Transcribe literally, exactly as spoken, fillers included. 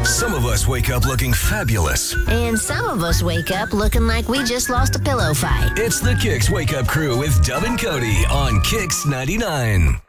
Some of us wake up looking fabulous. And some of us wake up looking like we just lost a pillow fight. It's the Kicks Wake Up Crew with Dub and Cody on Kicks ninety-nine.